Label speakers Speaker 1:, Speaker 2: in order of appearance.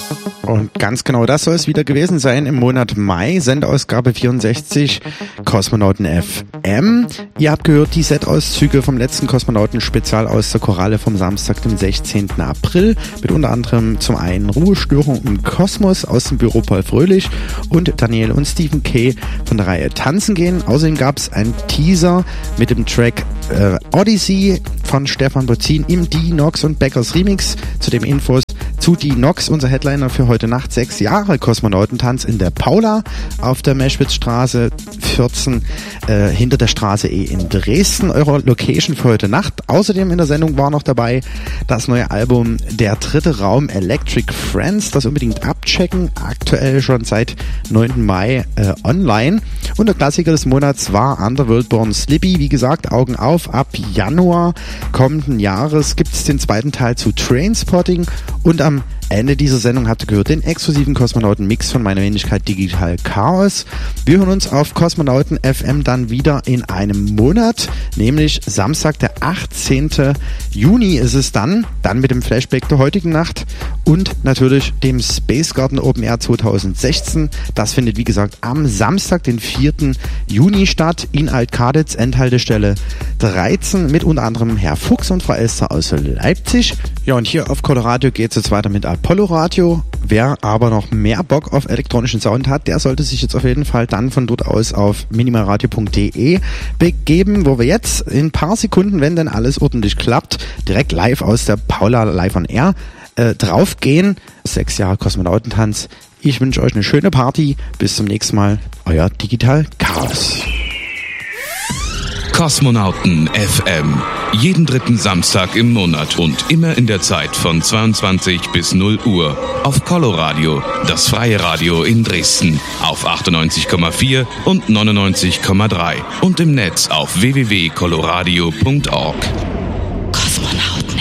Speaker 1: Und ganz genau das soll es wieder gewesen sein im Monat Mai, Sendeausgabe 64, Kosmonauten FM. Ihr habt gehört die Set-Auszüge vom letzten Kosmonauten-Spezial aus der Koralle vom Samstag, dem 16. April, mit unter anderem zum einen Ruhestörung im Kosmos aus dem Büro Paul Fröhlich und Daniel und Stephen K. von der Reihe Tanzen gehen. Außerdem gab es einen Teaser mit dem Track Odyssey von Stefan Bozzin im Die Nox und Beckers Remix. Zu dem Infos zu Die Nox, unser Headliner für heute Nacht, 6 Jahre Kosmonautentanz in der Paula auf der Meschwitzstraße 14 hinter der Straße E in Dresden, eure Location für heute Nacht. Außerdem in der Sendung war noch dabei das neue Album Der dritte Raum Electric Friends, das unbedingt abchecken, aktuell schon seit 9. Mai online. Und der Klassiker des Monats war Underworld Born Slippy, wie gesagt, Augen auf, ab Januar kommenden Jahres gibt es den zweiten Teil zu Trainspotting und am Ende dieser Sendung habt ihr gehört den exklusiven Kosmonauten-Mix von meiner Wenigkeit Digital Chaos. Wir hören uns auf Kosmonauten FM dann wieder in einem Monat, nämlich Samstag, der 18. Juni ist es dann mit dem Flashback der heutigen Nacht und natürlich dem Space Garden Open Air 2016. Das findet, wie gesagt, am Samstag, den 4. Juni statt, in Alt-Kaditz, Endhaltestelle 13, mit unter anderem Herr Fuchs und Frau Elster aus Leipzig. Ja, und hier auf Coloradio geht es jetzt weiter mit Apollo Radio. Wer aber noch mehr Bock auf elektronischen Sound hat, der sollte sich jetzt auf jeden Fall dann von dort aus auf minimalradio.de begeben, wo wir jetzt in ein paar Sekunden, wenn denn alles ordentlich klappt, direkt live aus der Paula Live on Air draufgehen. 6 Jahre Kosmonautentanz. Ich wünsche euch eine schöne Party. Bis zum nächsten Mal. Euer Digital Chaos.
Speaker 2: Kosmonauten FM. Jeden dritten Samstag im Monat und immer in der Zeit von 22 bis 0 Uhr auf Coloradio, das freie Radio in Dresden, auf 98,4 und 99,3 und im Netz auf www.coloradio.org.